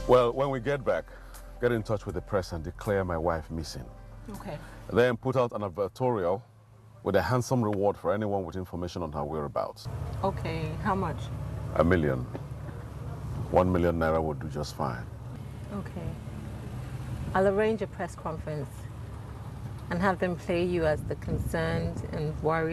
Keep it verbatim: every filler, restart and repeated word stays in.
Well, when we get back, get in touch with the press and declare my wife missing. Okay. Then put out an advertorial with a handsome reward for anyone with information on her whereabouts. Okay, how much? A million. One million naira would do just fine. Okay. I'll arrange a press conference and have them play you as the concerned and worried